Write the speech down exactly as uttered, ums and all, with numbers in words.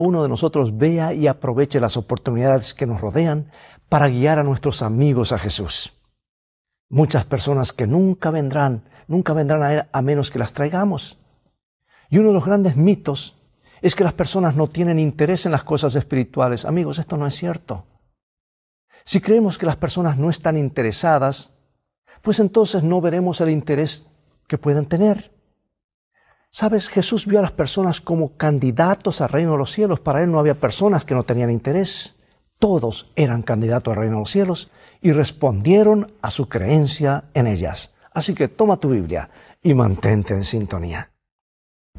uno de nosotros vea y aproveche las oportunidades que nos rodean para guiar a nuestros amigos a Jesús. Muchas personas que nunca vendrán, nunca vendrán a Él a menos que las traigamos. Y uno de los grandes mitos es que las personas no tienen interés en las cosas espirituales. Amigos, esto no es cierto. Si creemos que las personas no están interesadas, pues entonces no veremos el interés que pueden tener. ¿Sabes? Jesús vio a las personas como candidatos al reino de los cielos. Para Él no había personas que no tenían interés. Todos eran candidatos al reino de los cielos y respondieron a su creencia en ellas. Así que toma tu Biblia y mantente en sintonía.